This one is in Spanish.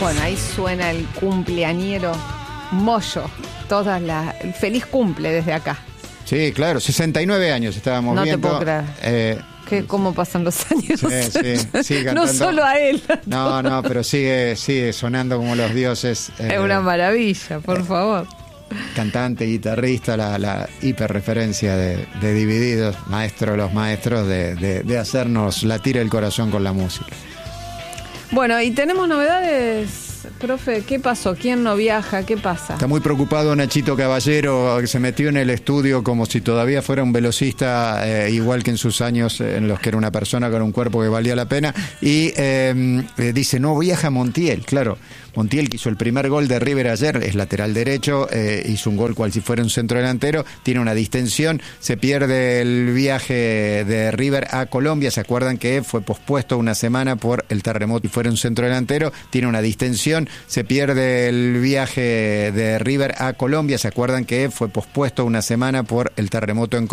Bueno, ahí suena el cumpleañero Moyo. Feliz cumple desde acá. Sí, claro, 69 años estábamos viendo. No te puedo creer. ¿Cómo pasan los años? Sí, no solo a él. No, pero sigue sonando como los dioses. Es una maravilla, por favor. Cantante, guitarrista, la hiperreferencia de Divididos, maestro de los maestros de hacernos latir el corazón con la música. Bueno, y tenemos novedades, profe. ¿Qué pasó? ¿Quién no viaja? ¿Qué pasa? Está muy preocupado Nachito Caballero, que se metió en el estudio como si todavía fuera un velocista, igual que en sus años en los que era una persona con un cuerpo que valía la pena, y dice, no viaja Montiel. Claro, Montiel, que hizo el primer gol de River ayer, es lateral derecho, hizo un gol cual si fuera un centro delantero, tiene una distensión, se pierde el viaje de River a Colombia. ¿Se acuerdan que fue pospuesto una semana por el terremoto y fuera un centro delantero? Tiene una distensión, se pierde el viaje de River a Colombia. ¿Se acuerdan que fue pospuesto una semana por el terremoto en Colombia?